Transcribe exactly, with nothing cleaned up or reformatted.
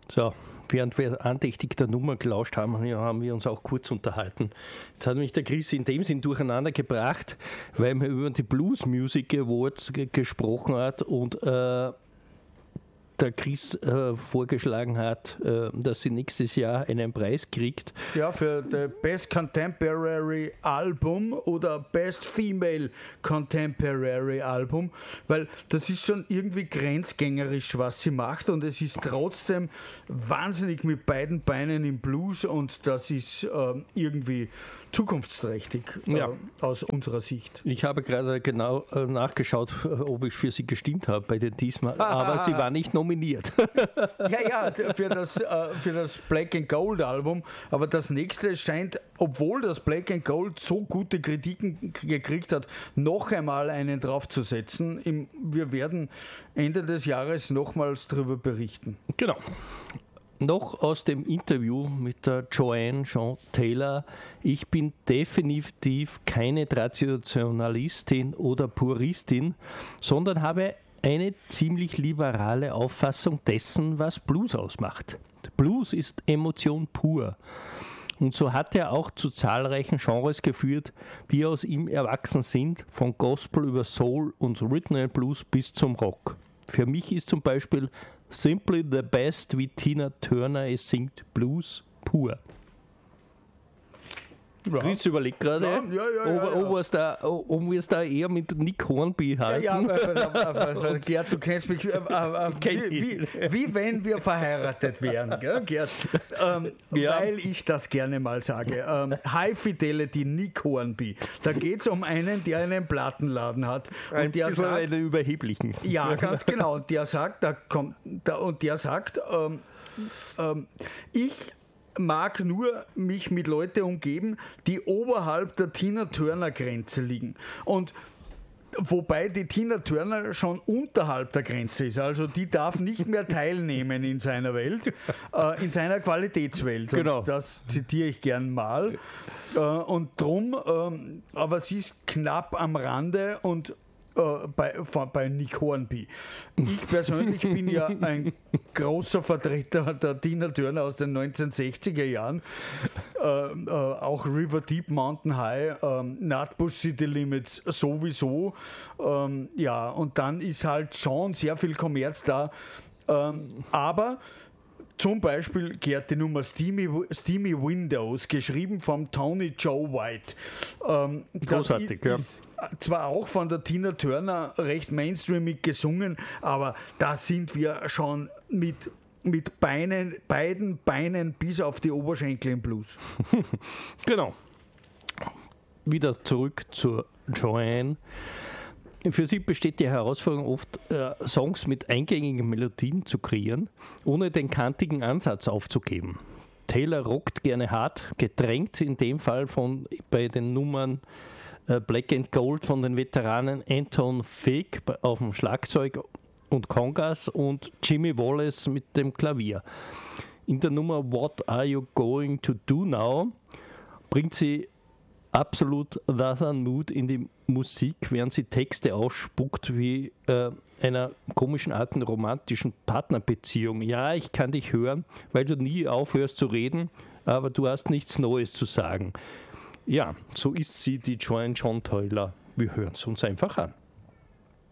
So, während wir andächtig der Nummer gelauscht haben, haben wir uns auch kurz unterhalten. Jetzt hat mich der Chris in dem Sinn durcheinander gebracht, weil man über die Blues Music Awards g- gesprochen hat und äh, der Chris äh, vorgeschlagen hat, äh, dass sie nächstes Jahr einen Preis kriegt. Ja, für das Best Contemporary Album oder Best Female Contemporary Album, weil das ist schon irgendwie grenzgängerisch, was sie macht, und es ist trotzdem wahnsinnig mit beiden Beinen im Blues, und das ist äh, irgendwie zukunftsträchtig äh, Ja. aus unserer Sicht. Ich habe gerade genau äh, nachgeschaut, ob ich für sie gestimmt habe bei den diesmal, aber sie war nicht nominiert. Ja, ja, für das, äh, für das Black and Gold Album, aber das nächste scheint, obwohl das Black and Gold so gute Kritiken k- gekriegt hat, noch einmal einen draufzusetzen. Im, wir werden Ende des Jahres nochmals darüber berichten. Genau. Noch aus dem Interview mit der Joanne Jean Taylor. Ich bin definitiv keine Traditionalistin oder Puristin, sondern habe eine ziemlich liberale Auffassung dessen, was Blues ausmacht. Blues ist Emotion pur. Und so hat er auch zu zahlreichen Genres geführt, die aus ihm erwachsen sind, von Gospel über Soul und Rhythm and Blues bis zum Rock. Für mich ist zum Beispiel Simply the Best, wie Tina Turner es singt, Blues pur. Ja. Chris überlegt gerade, Ja, ja, ja, ja, ob, ja. ob, wir's da, ob wir es da eher mit Nick Hornby Ja, halten. ja, aber, aber, aber, Gerd, du kennst mich, äh, äh, kenn wie, wie, wie wenn wir verheiratet wären, gell, Gerd? Ähm, Ja. Weil ich das gerne mal sage. Ähm, High Fidelity Nick Hornby. Da geht es um einen, der einen Plattenladen hat. Ein Und der bisschen sagt, einen überheblichen. ja, ganz genau. Und der sagt, da kommt, da, und der sagt, ähm, ähm, ich mag nur mich mit Leuten umgeben, die oberhalb der Tina-Turner-Grenze liegen. Und wobei die Tina Turner schon unterhalb der Grenze ist. Also die darf nicht mehr teilnehmen in seiner Welt, äh, in seiner Qualitätswelt. Und Genau. das zitiere ich gern mal. Äh, und drum, ähm, aber sie ist knapp am Rande und äh, bei, von, bei Nick Hornby. Ich persönlich bin ja ein großer Vertreter der Tina Turner aus den neunzehnhundertsechziger Jahren. Äh, äh, auch River Deep, Mountain High, ähm, Nutbush City Limits sowieso. Ähm, ja, und dann ist halt schon sehr viel Kommerz da. Ähm, aber zum Beispiel gehört die Nummer Steamy, Steamy Windows, geschrieben vom Tony Joe White. Ähm, Großartig, ja. das ist, ist zwar auch von der Tina Turner recht mainstreamig gesungen, aber da sind wir schon mit, mit Beinen, beiden Beinen bis auf die Oberschenkel im Blues. Genau. Wieder zurück zur Joanne. Für sie besteht die Herausforderung oft, äh, Songs mit eingängigen Melodien zu kreieren, ohne den kantigen Ansatz aufzugeben. Taylor rockt gerne hart, gedrängt in dem Fall von bei den Nummern äh, Black and Gold von den Veteranen Anton Fig auf dem Schlagzeug und Congas und Jimmy Wallace mit dem Klavier. In der Nummer What Are You Going to Do Now bringt sie absolut Southern Mood in die Musik, während sie Texte ausspuckt wie äh, einer komischen alten romantischen Partnerbeziehung. Ja, ich kann dich hören, weil du nie aufhörst zu reden, aber du hast nichts Neues zu sagen. Ja, so ist sie, die Joanne Jean Taylor. Wir hören es uns einfach an.